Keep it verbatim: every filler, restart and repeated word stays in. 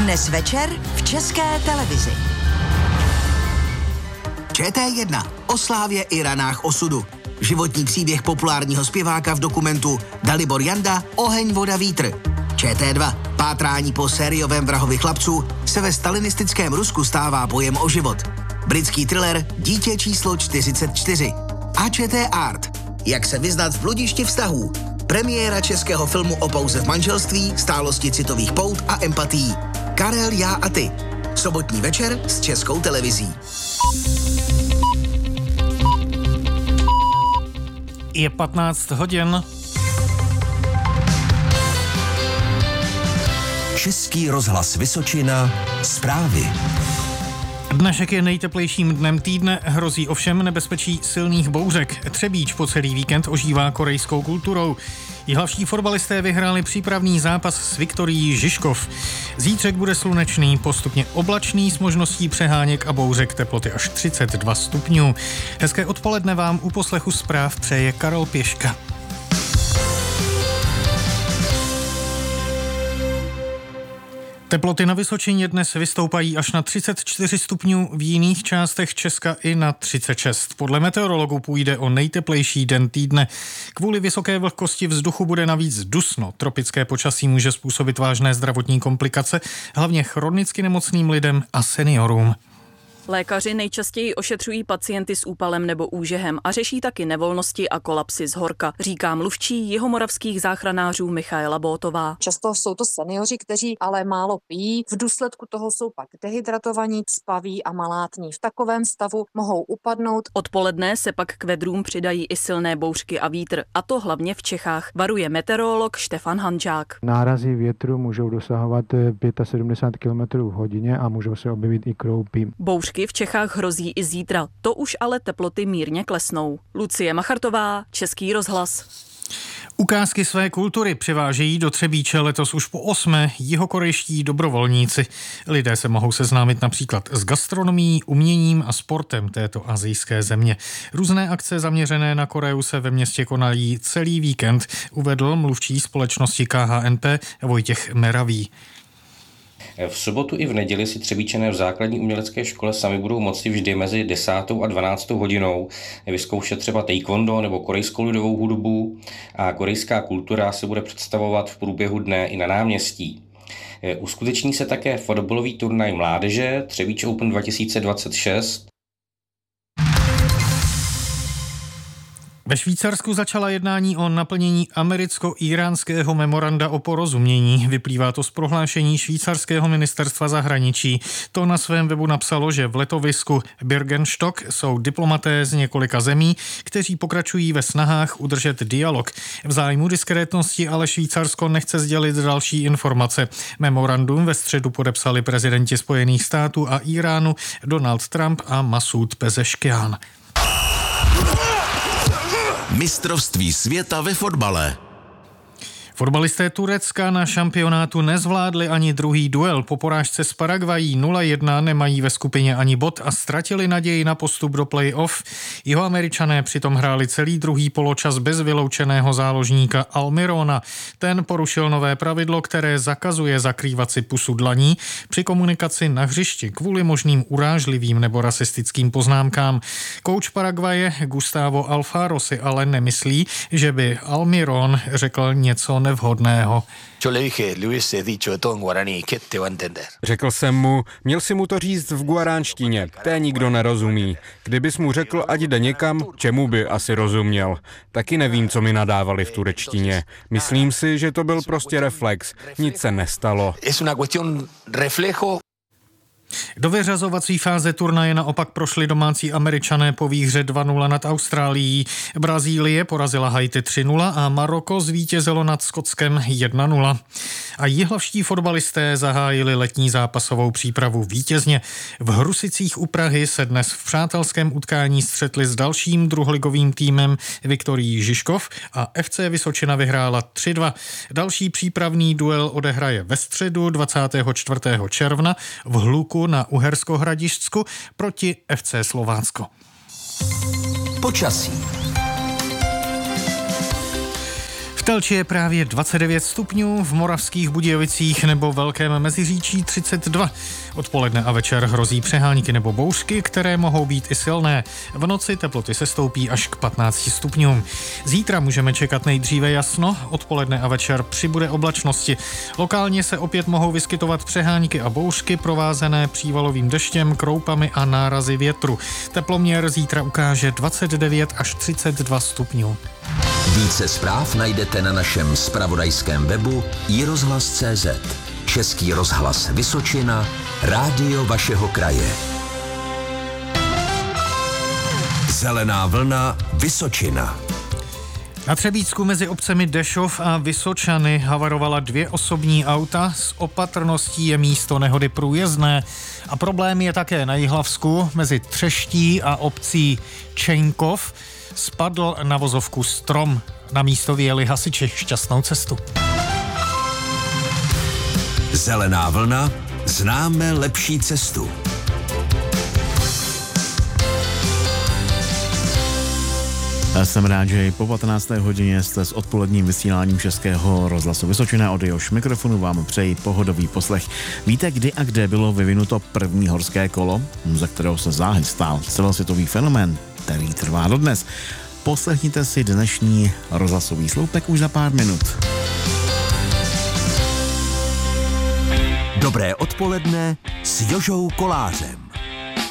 Dnes večer v České televizi. Č T jedna. O slávě i ranách osudu. Životní příběh populárního zpěváka v dokumentu Dalibor Janda Oheň, voda, vítr. Č T dva. Pátrání po sériovém vrahovi chlapců se ve stalinistickém Rusku stává bojem o život. Britský thriller Dítě číslo čtyřicet čtyři. A Č T Art. Jak se vyznat v bludišti vztahů. Premiéra českého filmu o pauze v manželství, stálosti citových pout a empatií. Karel, já a ty. Sobotní večer s Českou televizí. Je patnáct hodin. Český rozhlas Vysočina. Zprávy. Dnešek je nejteplejším dnem týdne, hrozí ovšem nebezpečí silných bouřek. Třebíč po celý víkend ožívá korejskou kulturou. Jihlavští fotbalisté vyhráli přípravný zápas s Viktorií Žižkov. Zítřek bude slunečný, postupně oblačný s možností přeháněk a bouřek, teploty až třicet dva stupňů. Hezké odpoledne vám u poslechu zpráv přeje Karel Pěška. Teploty na Vysočině dnes vystoupají až na třicet čtyři stupňů, v jiných částech Česka i na třicet šest. Podle meteorologů půjde o nejteplejší den týdne. Kvůli vysoké vlhkosti vzduchu bude navíc dusno. Tropické počasí může způsobit vážné zdravotní komplikace, hlavně chronicky nemocným lidem a seniorům. Lékaři nejčastěji ošetřují pacienty s úpalem nebo úžehem a řeší taky nevolnosti a kolapsy z horka, říká mluvčí jihomoravských záchranářů Michaela Bótová. Často jsou to seniori, kteří ale málo pijí, v důsledku toho jsou pak dehydratovaní, spaví a malátní. V takovém stavu mohou upadnout. Odpoledne se pak k vedrům přidají i silné bouřky a vítr, a to hlavně v Čechách, varuje meteorolog Štefan Hanžák. Nárazy větru můžou dosahovat sedmdesát pět kilometrů v hodině a můžou se objevit i kroupy. Bouřky v Čechách hrozí i zítra, to už ale teploty mírně klesnou. Lucie Machartová, Český rozhlas. Ukázky své kultury přivážejí do Třebíče letos už po osmé jihokorejští dobrovolníci. Lidé se mohou seznámit například s gastronomií, uměním a sportem této asijské země. Různé akce zaměřené na Koreu se ve městě konají celý víkend, uvedl mluvčí společnosti K H N P Vojtěch Meravý. V sobotu i v neděli si Třebíčané v základní umělecké škole sami budou moci vždy mezi desátou a dvanáctou hodinou vyzkoušet třeba taekwondo nebo korejskou lidovou hudbu a korejská kultura se bude představovat v průběhu dne i na náměstí. Uskuteční se také fotbalový turnaj mládeže Třebíč Open dva tisíce dvacet šest. Ve Švýcarsku začala jednání o naplnění americko-íránského memoranda o porozumění. Vyplývá to z prohlášení švýcarského ministerstva zahraničí. To na svém webu napsalo, že v letovisku Birkenstock jsou diplomaté z několika zemí, kteří pokračují ve snahách udržet dialog. V zájmu diskrétnosti ale Švýcarsko nechce sdělit další informace. Memorandum ve středu podepsali prezidenti Spojených států a Iránu Donald Trump a Masud Pezeškian. Mistrovství světa ve fotbale. Fotbalisté Turecka na šampionátu nezvládli ani druhý duel. Po porážce s Paraguají nula jedna nemají ve skupině ani bod a ztratili naději na postup do play-off. Jihoameričané přitom hráli celý druhý poločas bez vyloučeného záložníka Almirona. Ten porušil nové pravidlo, které zakazuje zakrývat si pusu dlaní při komunikaci na hřišti kvůli možným urážlivým nebo rasistickým poznámkám. Kouč Paraguaje Gustavo Alfaro si ale nemyslí, že by Almiron řekl něco nevhodného. Řekl jsem mu, měl si mu to říct v guaránštině, té nikdo nerozumí. Kdybys mu řekl, ať jde někam, čemu by asi rozuměl. Taky nevím, co mi nadávali v turečtině. Myslím si, že to byl prostě reflex. Nic se nestalo. Do vyřazovací fáze turnaje naopak prošli domácí Američané po výhře dva nula nad Austrálií. Brazílie porazila Haiti tři nula a Maroko zvítězilo nad Skotskem jedna nula. A jihlavští fotbalisté zahájili letní zápasovou přípravu vítězně. V Hrusicích u Prahy se dnes v přátelském utkání střetli s dalším druholigovým týmem Viktorií Žižkov a F C Vysočina vyhrála tři dva. Další přípravný duel odehraje ve středu dvacátého čtvrtého června v Hluku na Uhersko-Hradišťsku proti F C Slovácko. Počasí. Telči je právě dvacet devět stupňů, v Moravských Budějovicích nebo Velkém Meziříčí třicet dva. Odpoledne a večer hrozí přehánky nebo bouřky, které mohou být i silné. V noci teploty se stoupí až k patnácti stupňům. Zítra můžeme čekat nejdříve jasno, odpoledne a večer přibude oblačnosti. Lokálně se opět mohou vyskytovat přehánky a bouřky provázené přívalovým deštěm, kroupami a nárazy větru. Teploměr zítra ukáže dvacet devět až třicet dva stupňů. Více zpráv najdete na našem zpravodajském webu i rozhlas tečka cé zet. Český rozhlas Vysočina, rádio vašeho kraje. Zelená vlna Vysočina. Na Třebíčsku mezi obcemi Dešov a Vysočany havarovala dvě osobní auta, s opatrností je místo nehody průjezdné a problém je také na Jihlavsku mezi Třeští a obcí Čeňkov. Spadl na vozovku strom. Na místo vyjeli hasiči. Šťastnou cestu. Zelená vlna, známe lepší cestu. Já jsem rád, že i po patnácté hodině jste s odpoledním vysíláním Českého rozhlasu Vysočina. Od jehož mikrofonu vám přeji pohodový poslech. Víte, kdy a kde bylo vyvinuto první horské kolo, za kterého se záhy stál celosvětový fenomén, který trvá dodnes? Poslechněte si dnešní rozhlasový sloupek už za pár minut. Dobré odpoledne s Jožou Kolářem.